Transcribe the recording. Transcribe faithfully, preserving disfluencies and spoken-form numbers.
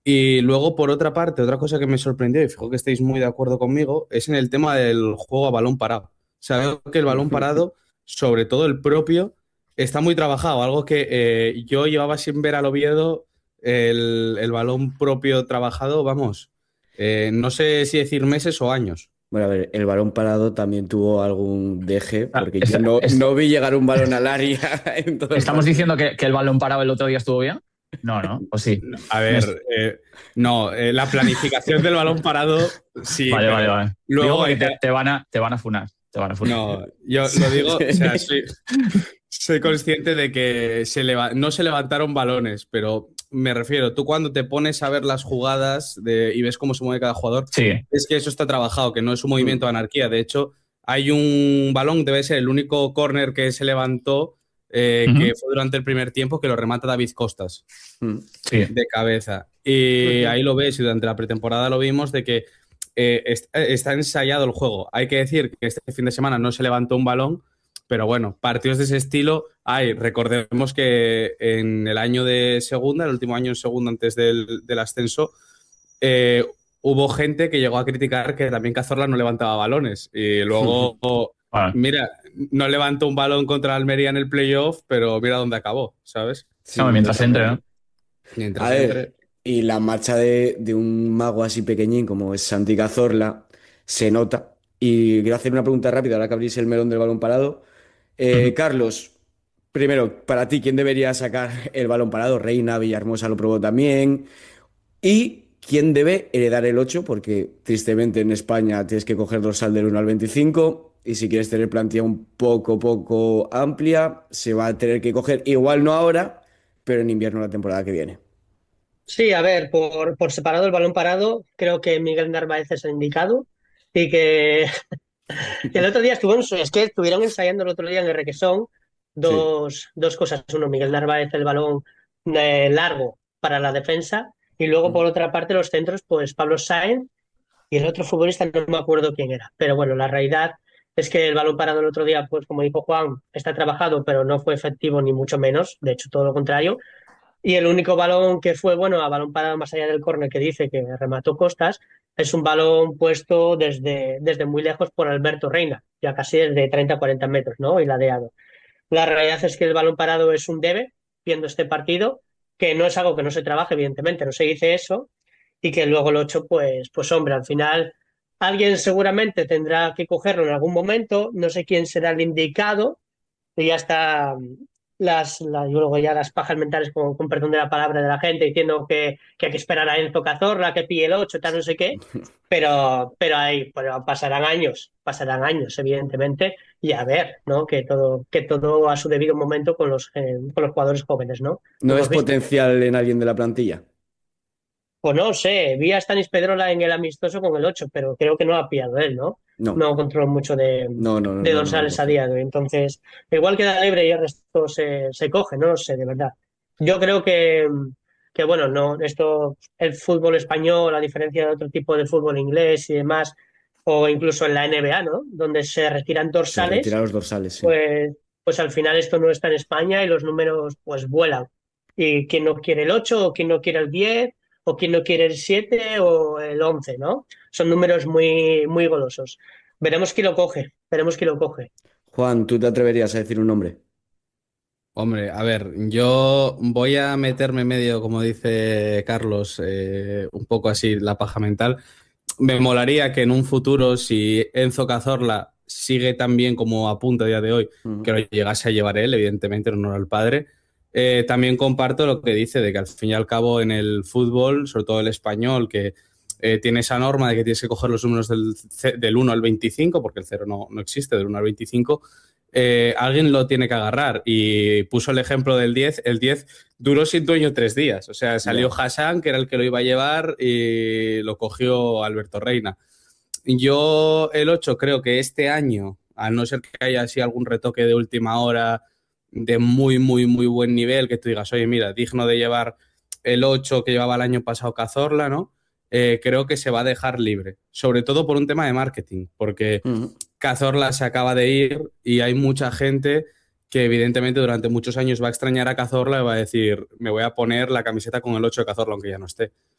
Y luego, por otra parte, otra cosa que me sorprendió, y fijo que estéis muy de acuerdo conmigo, es en el tema del juego a balón parado. Sabemos que el balón parado, sobre todo el propio, está muy trabajado. Algo que eh, yo llevaba sin ver al Oviedo, el, el balón propio trabajado, vamos, eh, no sé si decir meses o años. Bueno, a ver, el balón parado también tuvo algún deje, Ah, porque yo es- no, es- no vi llegar un balón al área en todo el ¿estamos partido. diciendo que, que el balón parado el otro día estuvo bien? No, ¿no? ¿O sí? A Me ver, es- eh, no, eh, la planificación del balón parado, sí, Vale, vale, pero vale. Digo luego porque hay que... te, te van a, te van a funar. Te van a funar. No, yo lo digo, o sea, soy, soy consciente de que se leva- no se levantaron balones, pero me refiero, tú cuando te pones a ver las jugadas de- y ves cómo se mueve cada jugador, Sí. es que eso está trabajado, que no es un movimiento de anarquía. De hecho, hay un balón, debe ser el único córner que se levantó, eh, Ujú. que fue durante el primer tiempo, que lo remata David Costas Sí. de cabeza. Y ahí lo ves, y durante la pretemporada lo vimos, de que eh, est- eh, está ensayado el juego. Hay que decir que este fin de semana no se levantó un balón, pero bueno, partidos de ese estilo hay. Recordemos que en el año de segunda, el último año en segunda antes del, del ascenso, eh, hubo gente que llegó a criticar que también Cazorla no levantaba balones. Y luego, Bueno, mira, no levantó un balón contra Almería en el playoff, pero mira dónde acabó, ¿sabes? no, Sí, mientras entre, ¿no? totalmente. A Mientras ver, entre. y la marcha de, de un mago así pequeñín como es Santi Cazorla se nota. Y quiero hacer una pregunta rápida, ahora que abrís el melón del balón parado. Eh, Ujú. Carlos, primero, para ti, ¿quién debería sacar el balón parado? Reina, Villahermosa lo probó también. ¿Y quién debe heredar el ocho? Porque tristemente en España tienes que coger dorsal del uno al veinticinco. Y si quieres tener plantilla un poco, poco amplia, se va a tener que coger, igual no ahora, pero en invierno la temporada que viene. Sí, a ver, por, por separado el balón parado, creo que Miguel Narváez es el indicado y que el otro día estuvieron, es que estuvieron ensayando el otro día en el Requesón Sí. dos, dos cosas. Uno, Miguel Narváez, el balón eh, largo para la defensa, y luego por otra parte los centros, pues Pablo Sáenz y el otro futbolista, no me acuerdo quién era. Pero bueno, la realidad es que el balón parado el otro día, pues como dijo Juan, está trabajado, pero no fue efectivo ni mucho menos, de hecho todo lo contrario. Y el único balón que fue bueno a balón parado más allá del córner que dice que remató Costas es un balón puesto desde, desde muy lejos por Alberto Reina, ya casi desde treinta a cuarenta metros, ¿no? Y ladeado. La realidad es que el balón parado es un debe, viendo este partido, que no es algo que no se trabaje, evidentemente, no se dice eso, y que luego lo ocho, pues, pues hombre, al final alguien seguramente tendrá que cogerlo en algún momento, no sé quién será el indicado, y ya está las, las, luego ya las pajas mentales, con, con perdón de la palabra de la gente, diciendo que, que hay que esperar a Enzo Cazorla, que pille el ocho tal, no sé qué, pero, pero ahí pero pasarán años, pasarán años, evidentemente, y a ver, ¿no? Que todo, que todo a su debido momento con los, eh, con los jugadores jóvenes, ¿no? ¿No Hemos es visto. potencial en alguien de la plantilla? Pues no sé, vi a Stanis Pedrola en el amistoso con el ocho, pero creo que no ha pillado él, ¿no? No, No controlo mucho de, no, no, no, de no, no lo dorsales a cogió. día de hoy. Entonces, igual queda libre y el resto se, se coge, no lo sé, de verdad. Yo creo que, que, bueno, no, esto, el fútbol español, a diferencia de otro tipo de fútbol inglés y demás, o incluso en la N B A, ¿no? Donde se retiran Se retira dorsales, los dorsales, sí. pues, pues al final esto no está en España y los números pues vuelan. Y quien no quiere el ocho o quien no quiere el diez o quien no quiere el siete o el once, ¿no? Son números muy, muy golosos. Veremos quién lo coge, veremos quién lo coge. Juan, ¿tú te atreverías a decir un nombre? Hombre, a ver, yo voy a meterme en medio, como dice Carlos, eh, un poco así la paja mental. Me molaría que en un futuro, si Enzo Cazorla sigue tan bien como apunta a día de hoy, que Ujú. lo llegase a llevar él, evidentemente, en honor al padre. Eh, también comparto lo que dice de que al fin y al cabo en el fútbol, sobre todo el español, que eh, tiene esa norma de que tienes que coger los números del, ce- del uno al veinticinco, porque el cero no, no existe, del uno al veinticinco, eh, alguien lo tiene que agarrar. Y puso el ejemplo del diez. El diez duró sin dueño tres días. O sea, salió Ya. Hassan, que era el que lo iba a llevar, y lo cogió Alberto Reina. Yo el ocho creo que este año, a no ser que haya así algún retoque de última hora de muy, muy, muy buen nivel, que tú digas, oye, mira, digno de llevar el ocho que llevaba el año pasado Cazorla, ¿no? Eh, creo que se va a dejar libre, sobre todo por un tema de marketing, porque Ujú. Cazorla se acaba de ir y hay mucha gente que evidentemente durante muchos años va a extrañar a Cazorla y va a decir, me voy a poner la camiseta con el ocho de Cazorla aunque ya no esté.